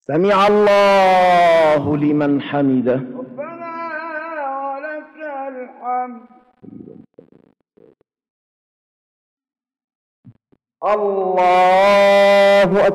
سمع الله لمن حمده. ربنا ولك الحمد. الله أكبر.